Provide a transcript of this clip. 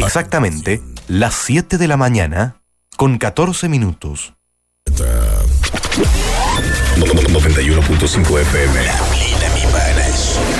Exactamente las 7 de la mañana con 14 minutos. 91.5 FM.